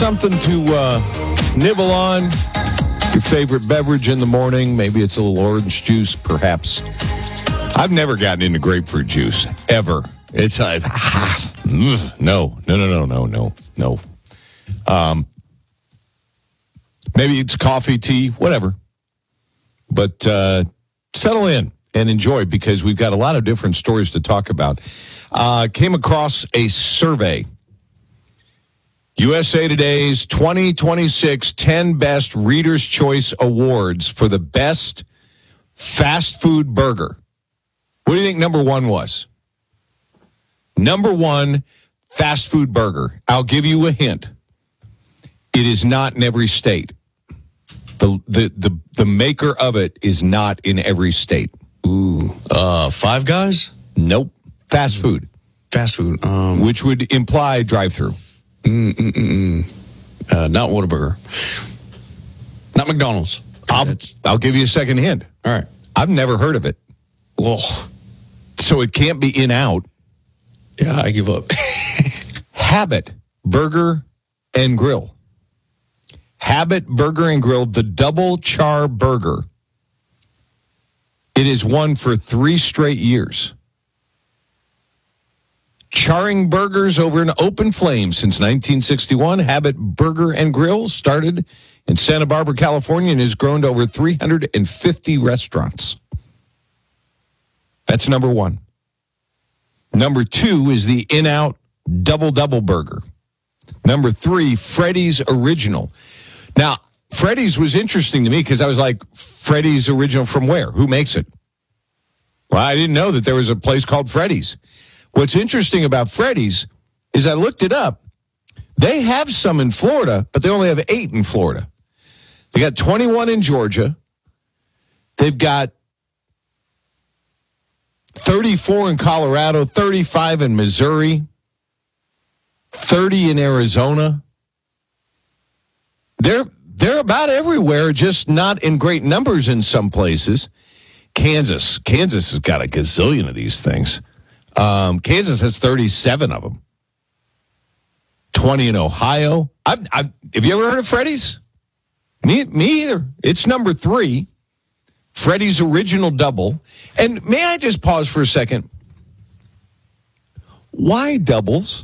Something to nibble on. Your favorite beverage in the morning. Maybe it's a little orange juice, perhaps. I've never gotten into grapefruit juice, ever. It's like, no. Maybe it's coffee, tea, whatever. But settle in and enjoy, because we've got a lot of different stories to talk about. Came across a survey. USA Today's 2026 10 Best Reader's Choice Awards for the best fast food burger. What do you think number one was? Number one, fast food burger. I'll give you a hint. It is not in every state. The maker of it is not in every state. Ooh, Five Guys? Nope. Fast food. Fast food. Which would imply drive-through. Not Whataburger. Not McDonald's. I'll give you a second hint. All right. I've never heard of it. Whoa. So it can't be In-Out. Yeah, I give up. Habit Burger and Grill. Habit Burger and Grill, the double char burger. It has won for 3 straight years. Charring burgers over an open flame since 1961. Habit Burger and Grill started in Santa Barbara, California, and has grown to over 350 restaurants. That's number one. Number two is the In-Out Double Burger. Number 3, Freddy's Original. Now, Freddy's was interesting to me because I was like, Freddy's Original from where? Who makes it? Well, I didn't know that there was a place called Freddy's. What's interesting about Freddy's is I looked it up. They have some in Florida, but they only have 8 in Florida. They got 21 in Georgia. They've got 34 in Colorado, 35 in Missouri, 30 in Arizona. They're about everywhere, just not in great numbers in some places. Kansas has got a gazillion of these things. Kansas has 37 of them. 20 in Ohio. Have you ever heard of Freddy's? Me either. It's number 3. Freddy's Original Double. And may I just pause for a second? Why doubles?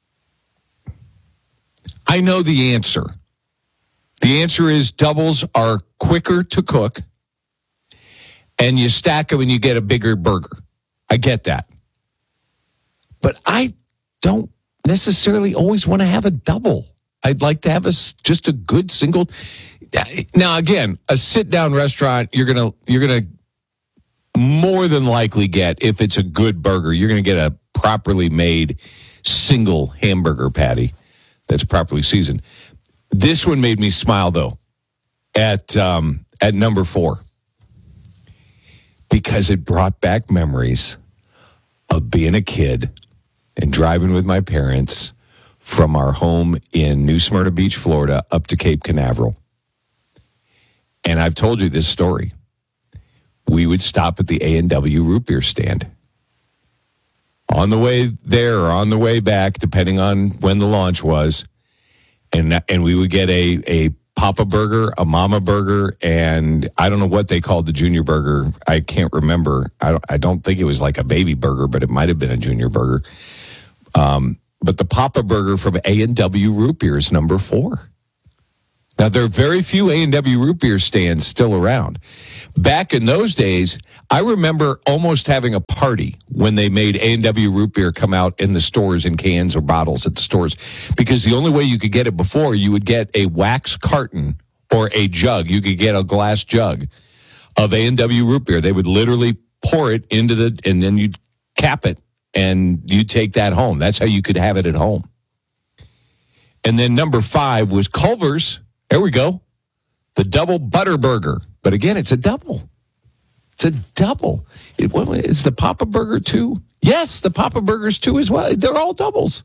I know the answer. The answer is doubles are quicker to cook, and you stack them and you get a bigger burger. I get that. But I don't necessarily always want to have a double. I'd like to have just a good single. Now, again, a sit-down restaurant, you're gonna more than likely get, if it's a good burger, you're gonna get a properly made single hamburger patty that's properly seasoned. This one made me smile, though, at number 4, because it brought back memories of being a kid and driving with my parents from our home in New Smyrna Beach, Florida, up to Cape Canaveral. And I've told you this story. We would stop at the A&W root beer stand. On the way there or on the way back, depending on when the launch was, and we would get a Papa Burger, a Mama Burger, and I don't know what they called the Junior Burger. I can't remember. I don't think it was like a baby burger, but it might have been a Junior Burger. But the Papa Burger from A&W Root Beer is number 4. Now, there are very few A&W root beer stands still around. Back in those days, I remember almost having a party when they made A&W root beer come out in the stores in cans or bottles at the stores, because the only way you could get it before, you would get a wax carton or a jug. You could get a glass jug of A&W root beer. They would literally pour it into and then you'd cap it and you'd take that home. That's how you could have it at home. And then number 5 was Culver's. There we go. The double butter burger. But again, it's a double. It's a double. Is the Papa Burger 2? Yes, the Papa Burger's 2 as well. They're all doubles.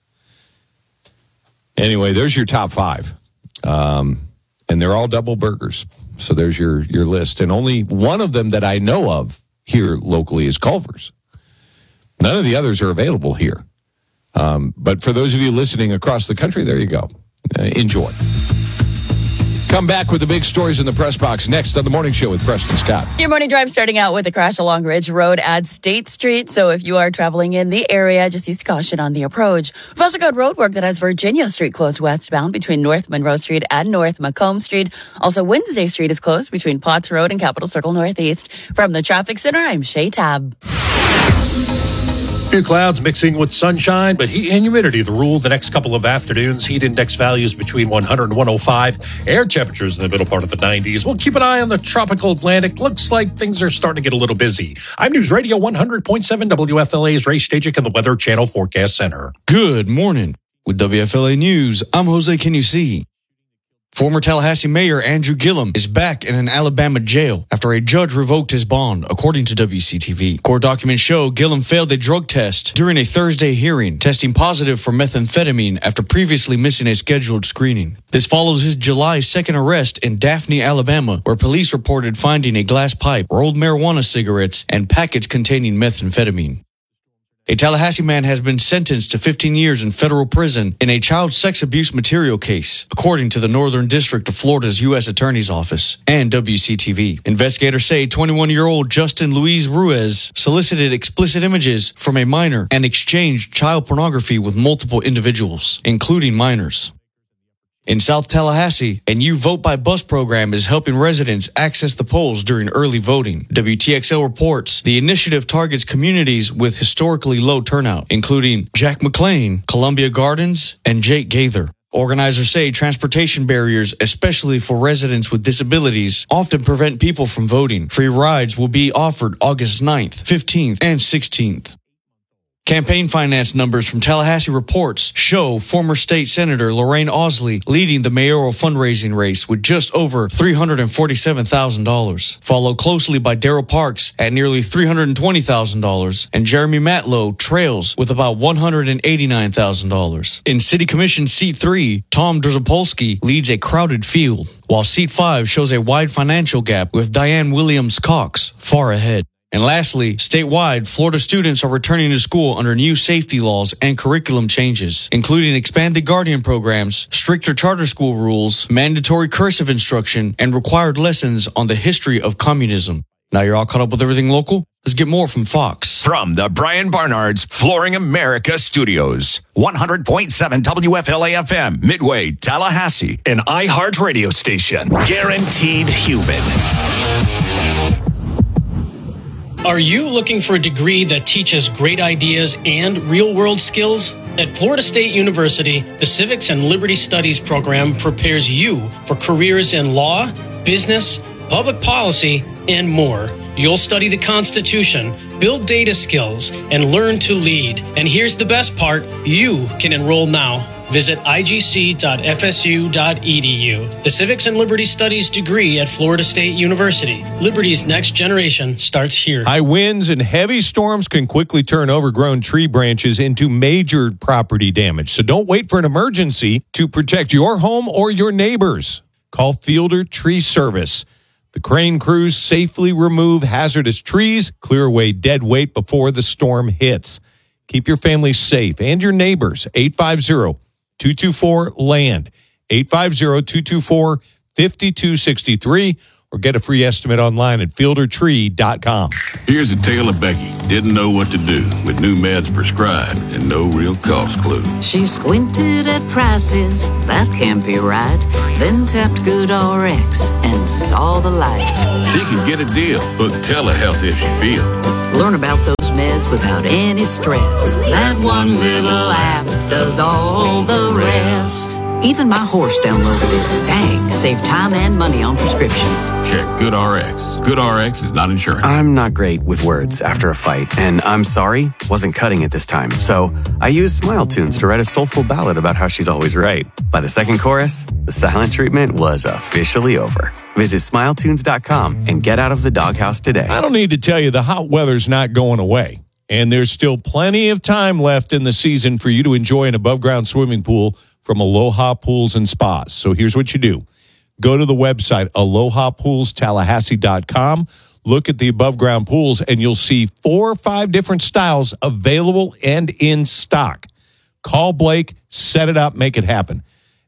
Anyway, there's your top 5. And they're all double burgers. So there's your list. And only one of them that I know of here locally is Culver's. None of the others are available here. But for those of you listening across the country, there you go. Enjoy. Come back with the big stories in the press box next on The Morning Show with Preston Scott. Your morning drive starting out with a crash along Ridge Road at State Street. So if you are traveling in the area, just use caution on the approach. We've also got road work that has Virginia Street closed westbound between North Monroe Street and North Macomb Street. Also, Wednesday Street is closed between Potts Road and Capitol Circle Northeast. From the Traffic Center, I'm Shay Tab. Few clouds mixing with sunshine, but heat and humidity the rule the next couple of afternoons. Heat index values between 100 and 105. Air temperatures in the middle part of the 90s. We'll keep an eye on the tropical Atlantic. Looks like things are starting to get a little busy. I'm News Radio 100.7 WFLA's Ray Stajic and the Weather Channel Forecast Center. Good morning. With WFLA News, I'm Jose Can-You-See. Former Tallahassee Mayor Andrew Gillum is back in an Alabama jail after a judge revoked his bond, according to WCTV. Court documents show Gillum failed a drug test during a Thursday hearing, testing positive for methamphetamine after previously missing a scheduled screening. This follows his July 2nd arrest in Daphne, Alabama, where police reported finding a glass pipe, rolled marijuana cigarettes, and packets containing methamphetamine. A Tallahassee man has been sentenced to 15 years in federal prison in a child sex abuse material case, according to the Northern District of Florida's U.S. Attorney's Office and WCTV. Investigators say 21-year-old Justin Luis Ruiz solicited explicit images from a minor and exchanged child pornography with multiple individuals, including minors. In South Tallahassee, a new Vote by Bus program is helping residents access the polls during early voting. WTXL reports the initiative targets communities with historically low turnout, including Jack McLean, Columbia Gardens, and Jake Gaither. Organizers say transportation barriers, especially for residents with disabilities, often prevent people from voting. Free rides will be offered August 9th, 15th, and 16th. Campaign finance numbers from Tallahassee Reports show former state senator Lorraine Ausley leading the mayoral fundraising race with just over $347,000, followed closely by Darryl Parks at nearly $320,000, and Jeremy Matlow trails with about $189,000. In City Commission Seat 3, Tom Drzapolski leads a crowded field, while Seat 5 shows a wide financial gap with Diane Williams-Cox far ahead. And lastly, statewide, Florida students are returning to school under new safety laws and curriculum changes, including expanded guardian programs, stricter charter school rules, mandatory cursive instruction, and required lessons on the history of communism. Now you're all caught up with everything local? Let's get more from Fox. From the Brian Barnard's Flooring America Studios, 100.7 WFLA FM, Midway, Tallahassee, an iHeart radio station. Guaranteed human. Are you looking for a degree that teaches great ideas and real-world skills? At Florida State University, the Civics and Liberty Studies program prepares you for careers in law, business, public policy, and more. You'll study the Constitution, build data skills, and learn to lead. And here's the best part, you can enroll now. Visit igc.fsu.edu. The Civics and Liberty Studies degree at Florida State University. Liberty's next generation starts here. High winds and heavy storms can quickly turn overgrown tree branches into major property damage. So don't wait for an emergency to protect your home or your neighbors. Call Fielder Tree Service. The crane crews safely remove hazardous trees, clear away dead weight before the storm hits. Keep your family safe and your neighbors. 850-224-LAND, 850-224-5263, or get a free estimate online at fieldertree.com. Here's a tale of Becky. Didn't know what to do with new meds prescribed and no real cost clue. She squinted at prices, that can't be right. Then tapped GoodRx and saw the light. She can get a deal. Book telehealth if she feels. Learn about those meds without any stress. That one little app does all the rest. Even my horse downloaded it. Dang, save time and money on prescriptions. Check GoodRx. GoodRx is not insurance. I'm not great with words after a fight, and I'm sorry wasn't cutting it this time. So I used Smile Tunes to write a soulful ballad about how she's always right. By the second chorus, the silent treatment was officially over. Visit SmileTunes.com and get out of the doghouse today. I don't need to tell you the hot weather's not going away, and there's still plenty of time left in the season for you to enjoy an above-ground swimming pool from Aloha Pools and Spas. So here's what you do. Go to the website, alohapoolstallahassee.com. Look at the above-ground pools, and you'll see 4 or 5 different styles available and in stock. Call Blake, set it up, make it happen.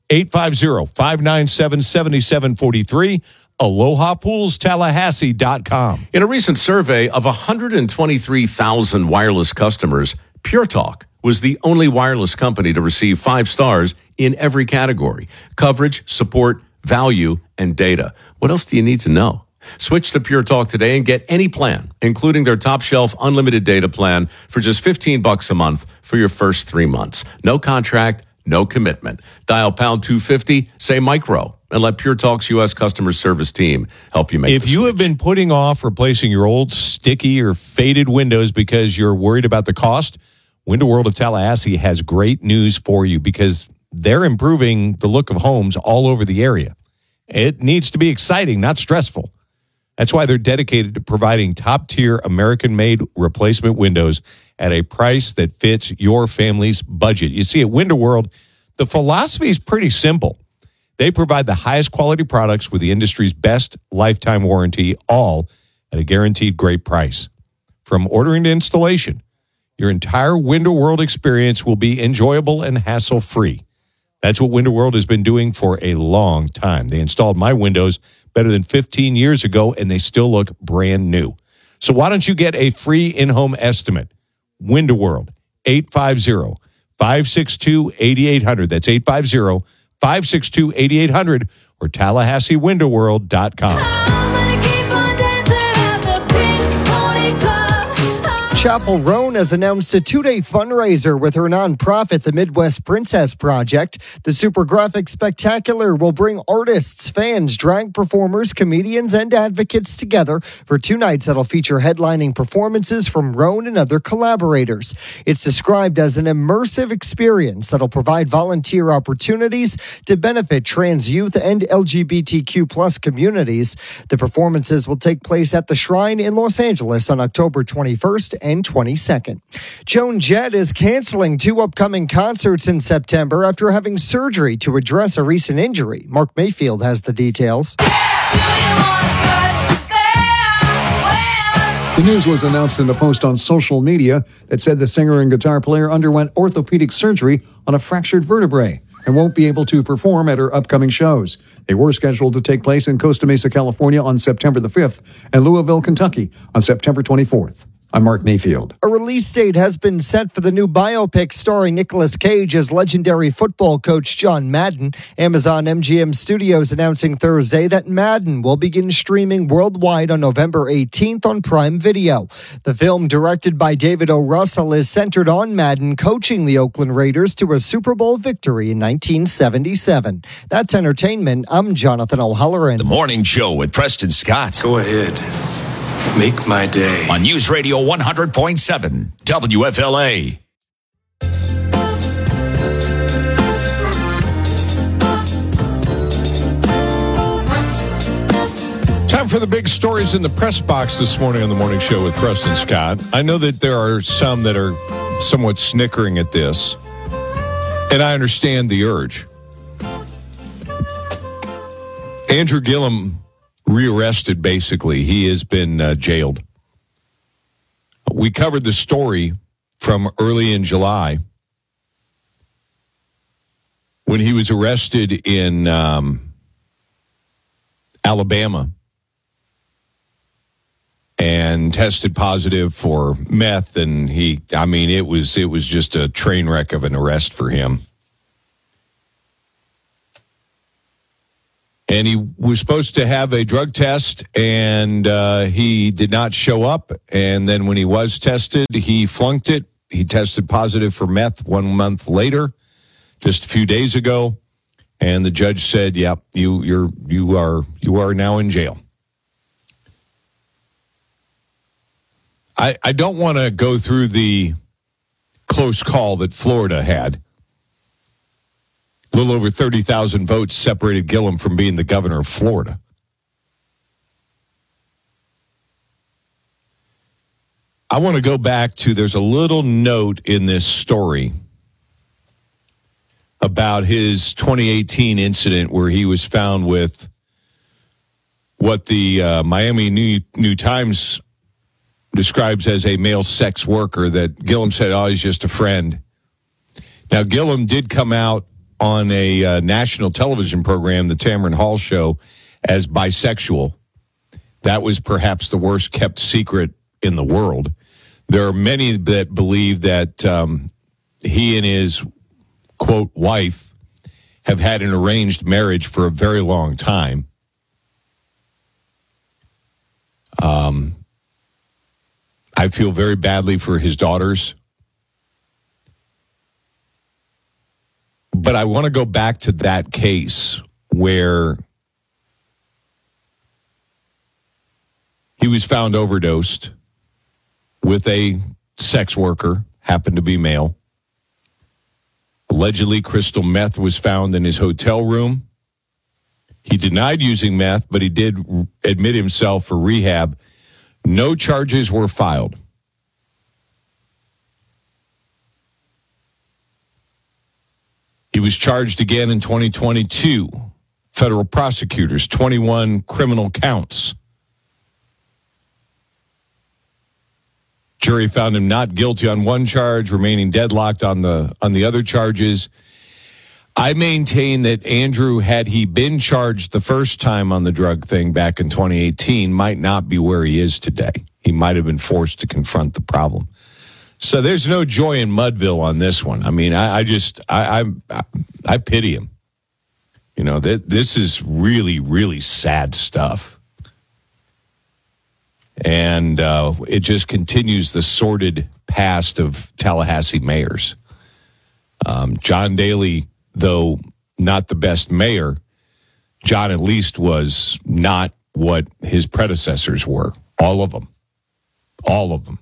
850-597-7743. AlohaPoolsTallahassee.com. In a recent survey of 123,000 wireless customers, Pure Talk was the only wireless company to receive 5 stars in every category: coverage, support, value, and data. What else do you need to know? Switch to Pure Talk today and get any plan, including their top shelf unlimited data plan, for just $15 a month for your first 3 months. No contract, no commitment. Dial pound 250, say micro, and let Pure Talk's U.S. customer service team help you make If you have been putting off replacing your old sticky or faded windows because you're worried about the cost, Window World of Tallahassee has great news for you because they're improving the look of homes all over the area. It needs to be exciting, not stressful. That's why they're dedicated to providing top-tier American-made replacement windows at a price that fits your family's budget. You see, at Window World, the philosophy is pretty simple. They provide the highest quality products with the industry's best lifetime warranty, all at a guaranteed great price. From ordering to installation, your entire Window World experience will be enjoyable and hassle-free. That's what Window World has been doing for a long time. They installed my windows better than 15 years ago, and they still look brand new. So why don't you get a free in-home estimate? Window World, 850-562-8800. That's 850-562-8800 or TallahasseeWindowWorld.com. Chapel Roan has announced a 2-day fundraiser with her nonprofit, the Midwest Princess Project. The Super Graphic Spectacular will bring artists, fans, drag performers, comedians, and advocates together for 2 nights that'll feature headlining performances from Roan and other collaborators. It's described as an immersive experience that'll provide volunteer opportunities to benefit trans youth and LGBTQ+ communities. The performances will take place at the Shrine in Los Angeles on October 21st and 22nd. Joan Jett is canceling 2 upcoming concerts in September after having surgery to address a recent injury. Mark Mayfield has the details. The news was announced in a post on social media that said the singer and guitar player underwent orthopedic surgery on a fractured vertebrae and won't be able to perform at her upcoming shows. They were scheduled to take place in Costa Mesa, California on September the 5th and Louisville, Kentucky on September 24th. I'm Mark Mayfield. A release date has been set for the new biopic starring Nicolas Cage as legendary football coach John Madden. Amazon MGM Studios announcing Thursday that Madden will begin streaming worldwide on November 18th on Prime Video. The film, directed by David O. Russell, is centered on Madden coaching the Oakland Raiders to a Super Bowl victory in 1977. That's entertainment. I'm Jonathan O'Halloran. The Morning Show with Preston Scott. Go ahead. Make my day. On News Radio 100.7 WFLA. Time for the big stories in the press box this morning on the Morning Show with Preston Scott. I know that there are some that are somewhat snickering at this, and I understand the urge. Andrew Gillum rearrested, basically. He has been jailed. We covered the story from early in July when he was arrested in Alabama and tested positive for meth, and it was just a train wreck of an arrest for him. And he was supposed to have a drug test, and he did not show up. And then when he was tested, he flunked it. He tested positive for meth 1 month later, just a few days ago. And the judge said, "Yep, you are now in jail." I don't want to go through the close call that Florida had. A little over 30,000 votes separated Gillum from being the governor of Florida. I want to go back to, there's a little note in this story about his 2018 incident where he was found with what the Miami New Times describes as a male sex worker that Gillum said, "Oh, he's just a friend." Now, Gillum did come out on a national television program, the Tamron Hall Show, as bisexual. That was perhaps the worst kept secret in the world. There are many that believe that he and his, quote, wife have had an arranged marriage for a very long time. I feel very badly for his daughters. But I want to go back to that case where he was found overdosed with a sex worker, happened to be male. Allegedly, crystal meth was found in his hotel room. He denied using meth, but he did admit himself for rehab. No charges were filed. He was charged again in 2022. Federal prosecutors, 21 criminal counts. Jury found him not guilty on one charge, remaining deadlocked on the other charges. I maintain that Andrew, had he been charged the first time on the drug thing back in 2018, might not be where he is today. He might have been forced to confront the problem. So there's no joy in Mudville on this one. I mean, I pity him. You know, this is really, really sad stuff. And it just continues the sordid past of Tallahassee mayors. John Daley, though not the best mayor, John at least was not what his predecessors were. All of them. All of them.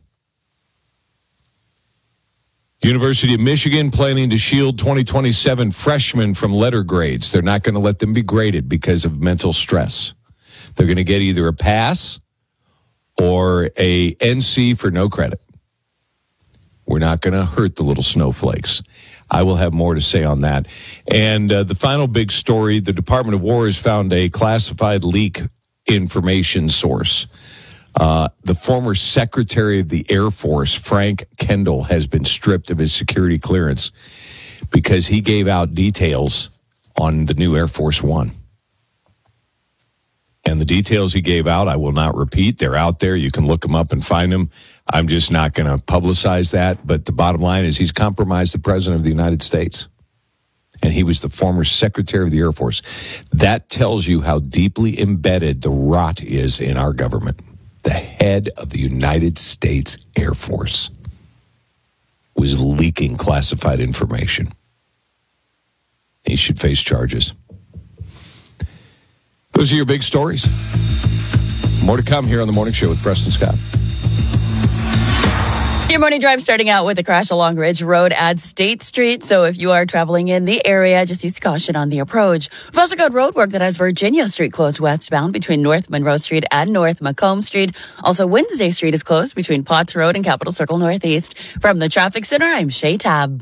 University of Michigan planning to shield 2027 freshmen from letter grades. They're not going to let them be graded because of mental stress. They're going to get either a pass or a NC for no credit. We're not going to hurt the little snowflakes. I will have more to say on that. And the final big story, the Department of War has found a classified leak information source. The former Secretary of the Air Force, Frank Kendall, has been stripped of his security clearance because he gave out details on the new Air Force One. And the details he gave out, I will not repeat. They're out there. You can look them up and find them. I'm just not going to publicize that. But the bottom line is he's compromised the President of the United States. And he was the former Secretary of the Air Force. That tells you how deeply embedded the rot is in our government. The head of the United States Air Force was leaking classified information. He should face charges. Those are your big stories. More to come here on The Morning Show with Preston Scott. Your morning drive starting out with a crash along Ridge Road at State Street. So if you are traveling in the area, just use caution on the approach. We've also got road work that has Virginia Street closed westbound between North Monroe Street and North Macomb Street. Also, Wednesday Street is closed between Potts Road and Capitol Circle Northeast. From the Traffic Center, I'm Shay Tab.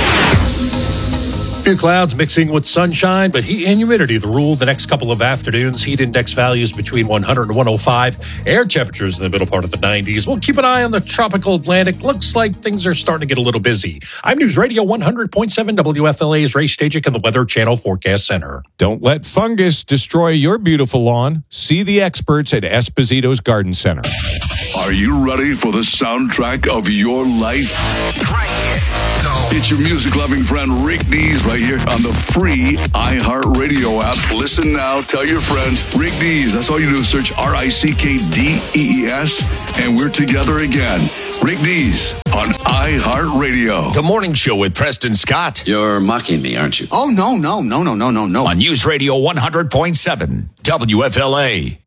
Few clouds mixing with sunshine, but heat and humidity the rule the next couple of afternoons. Heat index values between 100 and 105. Air temperatures in the middle part of the 90s. We'll keep an eye on the tropical Atlantic. Looks like things are starting to get a little busy. I'm News Radio 100.7 WFLA's Ray Stajic and the Weather Channel Forecast Center. Don't let fungus destroy your beautiful lawn. See the experts at Esposito's Garden Center. Are you ready for the soundtrack of your life? Right here. Go. It's your music-loving friend Rick Dees right here on the free iHeartRadio app. Listen now. Tell your friends. Rick Dees. That's all you do. Search RickDees, and we're together again. Rick Dees on iHeartRadio. The Morning Show with Preston Scott. You're mocking me, aren't you? Oh, no. On News Radio 100.7 WFLA.